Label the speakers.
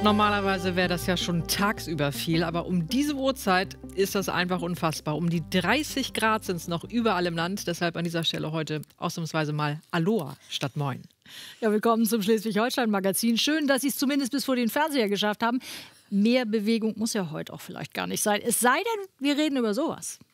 Speaker 1: Normalerweise wäre das ja schon tagsüber viel, aber um diese Uhrzeit ist das einfach unfassbar. Um die 30 Grad sind es noch überall im Land. Deshalb an dieser Stelle heute ausnahmsweise mal Aloha statt Moin.
Speaker 2: Ja, willkommen zum Schleswig-Holstein-Magazin. Schön, dass Sie es zumindest bis vor den Fernseher geschafft haben. Mehr Bewegung muss ja heute auch vielleicht gar nicht sein. Es sei denn, wir reden über sowas.